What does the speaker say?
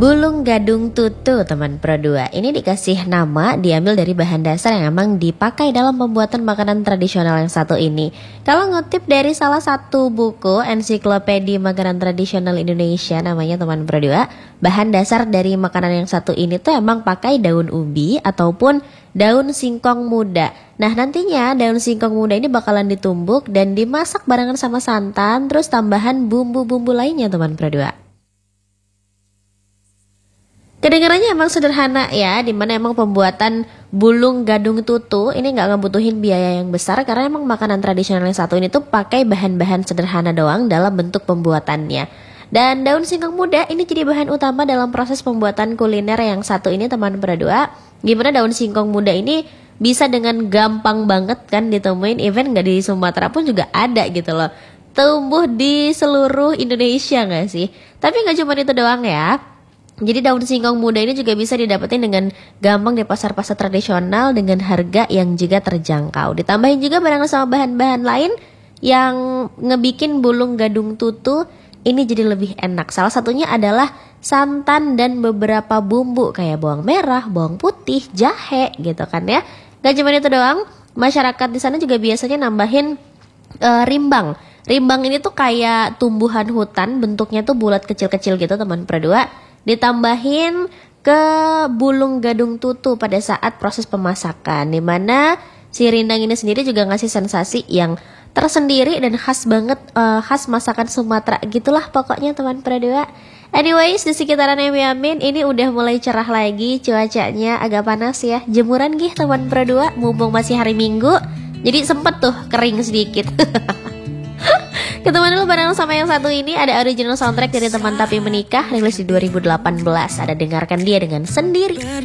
Bulung gadung tutu teman Pro 2. Ini dikasih nama diambil dari bahan dasar yang emang dipakai dalam pembuatan makanan tradisional yang satu ini. Kalau ngutip dari salah satu buku ensiklopedia makanan tradisional Indonesia namanya teman Pro 2, bahan dasar dari makanan yang satu ini tuh emang pakai daun ubi ataupun daun singkong muda. Nah nantinya daun singkong muda ini bakalan ditumbuk dan dimasak barengan sama santan terus tambahan bumbu-bumbu lainnya teman Pro 2. Kedengarannya emang sederhana ya, dimana emang pembuatan bulung gadung tutu ini nggak ngebutuhin biaya yang besar karena emang makanan tradisional yang satu ini tuh pakai bahan-bahan sederhana doang dalam bentuk pembuatannya. Dan daun singkong muda ini jadi bahan utama dalam proses pembuatan kuliner yang satu ini teman Pro 2. Gimana daun singkong muda ini bisa dengan gampang banget kan ditemuin, even nggak di Sumatera pun juga ada gitu loh. Tumbuh di seluruh Indonesia nggak sih? Tapi nggak cuma itu doang ya. Jadi daun singkong muda ini juga bisa didapetin dengan gampang di pasar-pasar tradisional dengan harga yang juga terjangkau. Ditambahin juga barang sama bahan-bahan lain yang ngebikin bulung gadung tutu ini jadi lebih enak. Salah satunya adalah santan dan beberapa bumbu kayak bawang merah, bawang putih, jahe gitu kan ya. Gak cuma itu doang, masyarakat di sana juga biasanya nambahin rimbang. Rimbang ini tuh kayak tumbuhan hutan, bentuknya tuh bulat kecil-kecil gitu teman Pro 2. Ditambahin ke bulung gadung tutu pada saat proses pemasakan, dimana si rindang ini sendiri juga ngasih sensasi yang tersendiri dan khas banget, khas masakan Sumatera gitulah pokoknya teman Pro 2. Anyways, di sekitaran Yamin ini udah mulai cerah lagi, cuacanya agak panas ya. Jemuran gih teman Pro 2, mumpung masih hari Minggu, jadi sempet tuh kering sedikit. Ketemu dulu bareng sama yang satu ini, ada original soundtrack dari Teman Tapi Menikah, rilis di 2018. Ada dengarkan dia dengan sendiri.